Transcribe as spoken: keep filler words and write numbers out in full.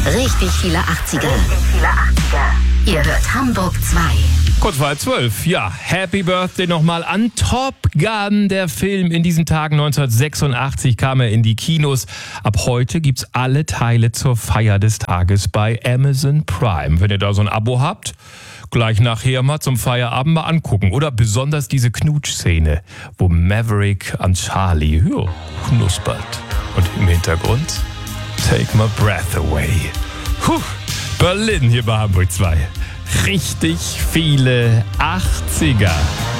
Richtig viele achtziger. Richtig viele achtziger. Ihr hört Hamburg zwei. Kurz vor halb zwölf. Ja, Happy Birthday nochmal an Top Gun. Der Film in diesen Tagen neunzehnhundertsechsundachtzig kam er in die Kinos. Ab heute gibt's alle Teile zur Feier des Tages bei Amazon Prime. Wenn ihr da so ein Abo habt, gleich nachher mal zum Feierabend mal angucken. Oder besonders diese Knutschszene, wo Maverick an Charlie jo, knuspert. Und im Hintergrund Take My Breath Away. Puh, Berlin hier bei Hamburg zwei. Richtig viele achtziger.